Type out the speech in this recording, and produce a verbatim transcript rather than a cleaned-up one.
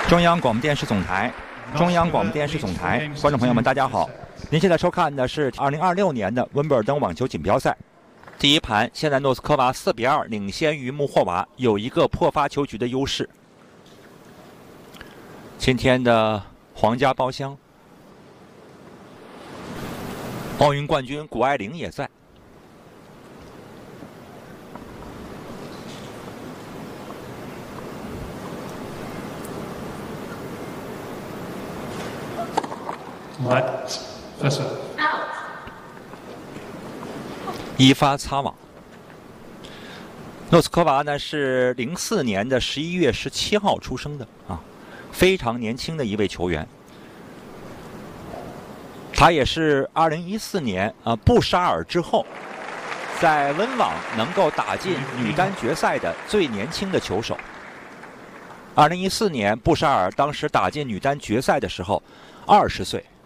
中央广播电视总台，中央广播电视总台，观众朋友们，大家好！您现在收看的是二零二六年的温布尔登网球锦标赛第一盘，现在诺斯科娃四比二领先于穆霍娃，有一个破发球局的优势。今天的皇家包厢，奥运冠军谷爱凌也在。 Let first serve. 一发擦网。诺斯科娃呢是零四年的十一月十七号出生的啊，非常年轻的一位球员。他也是二零一四年啊布沙尔之后，在温网能够打进女单决赛的最年轻的球手。二零一四年布沙尔当时打进女单决赛的时候，二十岁。